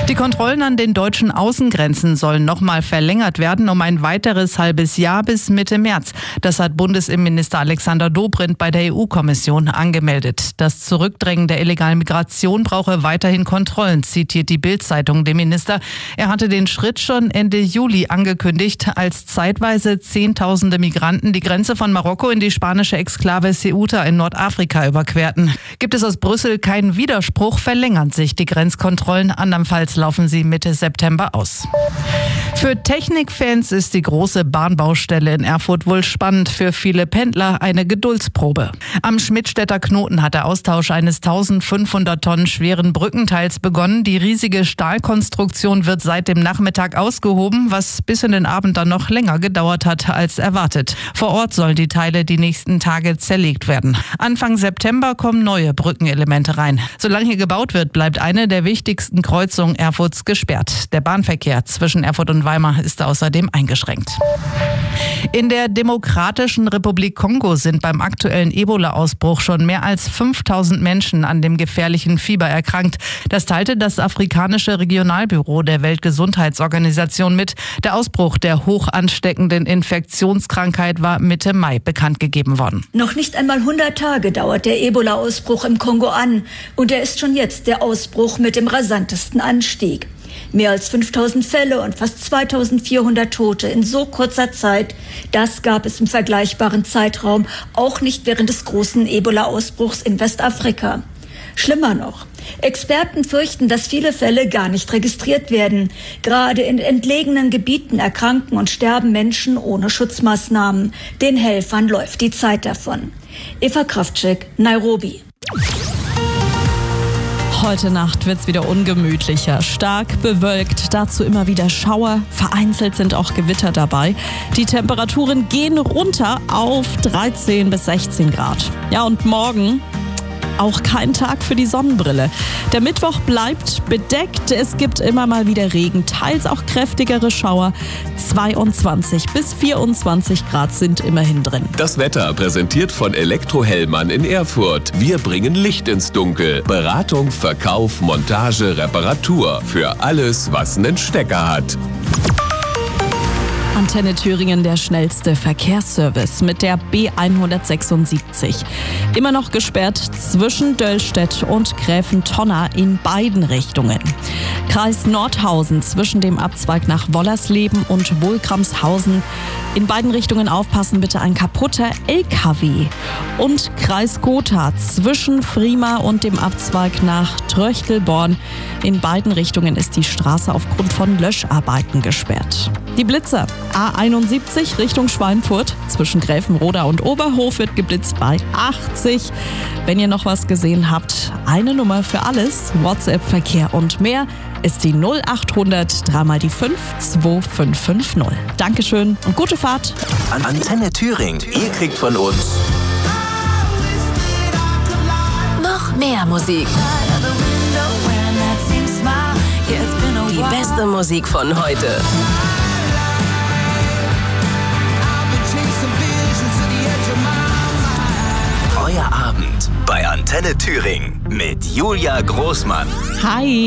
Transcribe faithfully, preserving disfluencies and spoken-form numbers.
Die Kontrollen an den deutschen Außengrenzen sollen nochmal verlängert werden um ein weiteres halbes Jahr bis Mitte März. Das hat Bundesinnenminister Alexander Dobrindt bei der E U-Kommission angemeldet. Das Zurückdrängen der illegalen Migration brauche weiterhin Kontrollen, zitiert die Bild-Zeitung den Minister. Er hatte den Schritt schon Ende Juli angekündigt, als zeitweise Zehntausende Migranten die Grenze von Marokko in die spanische Exklave Ceuta in Nordafrika überquerten. Gibt es aus Brüssel keinen Widerspruch, verlängern sich die Grenzkontrollen. Andernfalls laufen sie Mitte September aus. Für Technikfans ist die große Bahnbaustelle in Erfurt wohl spannend, für viele Pendler eine Geduldsprobe. Am Schmidtstädter Knoten hat der Austausch eines eintausendfünfhundert Tonnen schweren Brückenteils begonnen. Die riesige Stahlkonstruktion wird seit dem Nachmittag ausgehoben, was bis in den Abend dann noch länger gedauert hat als erwartet. Vor Ort sollen die Teile die nächsten Tage zerlegt werden. Anfang September kommen neue Brückenelemente rein. Solange hier gebaut wird, bleibt eine der wichtigsten Kreuzungen Erfurts gesperrt. Der Bahnverkehr zwischen Erfurt und Weimar ist außerdem eingeschränkt. In der Demokratischen Republik Kongo sind beim aktuellen Ebola-Ausbruch schon mehr als fünftausend Menschen an dem gefährlichen Fieber erkrankt. Das teilte das afrikanische Regionalbüro der Weltgesundheitsorganisation mit. Der Ausbruch der hoch ansteckenden Infektionskrankheit war Mitte Mai bekannt gegeben worden. Noch nicht einmal hundert Tage dauert der Ebola-Ausbruch im Kongo an. Und er ist schon jetzt der Ausbruch mit dem rasantesten Anstieg. Mehr als fünftausend Fälle und fast zweitausendvierhundert Tote in so kurzer Zeit. Das gab es im vergleichbaren Zeitraum auch nicht während des großen Ebola-Ausbruchs in Westafrika. Schlimmer noch. Experten fürchten, dass viele Fälle gar nicht registriert werden. Gerade in entlegenen Gebieten erkranken und sterben Menschen ohne Schutzmaßnahmen. Den Helfern läuft die Zeit davon. Eva Kraftschek, Nairobi. Heute Nacht wird's wieder ungemütlicher, stark bewölkt, dazu immer wieder Schauer, vereinzelt sind auch Gewitter dabei. Die Temperaturen gehen runter auf dreizehn bis sechzehn Grad. Ja, und morgen auch kein Tag für die Sonnenbrille. Der Mittwoch bleibt bedeckt, es gibt immer mal wieder Regen, teils auch kräftigere Schauer. zweiundzwanzig bis vierundzwanzig Grad sind immerhin drin. Das Wetter präsentiert von Elektrohellmann in Erfurt. Wir bringen Licht ins Dunkel. Beratung, Verkauf, Montage, Reparatur. Für alles, was einen Stecker hat. Antenne Thüringen, der schnellste Verkehrsservice mit der B hundertsechsundsiebzig. Immer noch gesperrt zwischen Döllstedt und Gräfentonna in beiden Richtungen. Kreis Nordhausen zwischen dem Abzweig nach Wollersleben und Wohlkramshausen. In beiden Richtungen aufpassen, bitte ein kaputter L K W. Und Kreis Gotha zwischen Frima und dem Abzweig nach Tröchtelborn. In beiden Richtungen ist die Straße aufgrund von Löscharbeiten gesperrt. Die Blitzer. A einundsiebzig Richtung Schweinfurt. Zwischen Gräfenroda und Oberhof wird geblitzt bei achtzig. Wenn ihr noch was gesehen habt, eine Nummer für alles, WhatsApp, Verkehr und mehr, ist die null achthundert drei mal die fünf zwei fünf fünf null. Dankeschön und gute Fahrt. Antenne Thüringen. Ihr kriegt von uns noch mehr Musik. Die beste Musik von heute. Euer Abend bei Antenne Thüringen mit Julia Großmann. Hi.